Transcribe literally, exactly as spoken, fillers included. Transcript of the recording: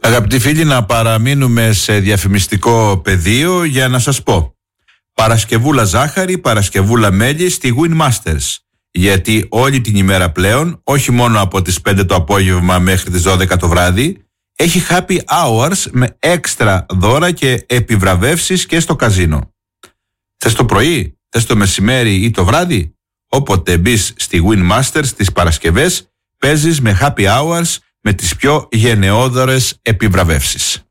Αγαπητοί φίλοι, να παραμείνουμε σε διαφημιστικό πεδίο για να σας πω. Παρασκευούλα ζάχαρη, Παρασκευούλα μέλι στη Win Masters. Γιατί όλη την ημέρα πλέον, όχι μόνο από τις πέντε το απόγευμα μέχρι τις δώδεκα το βράδυ, έχει happy hours με έξτρα δώρα και επιβραβεύσεις και στο καζίνο. Θες το πρωί, θες το μεσημέρι ή το βράδυ? Όποτε μπεις στη Win Masters τις Παρασκευές, παίζεις με happy hours με τις πιο γενναιόδωρες επιβραβεύσεις.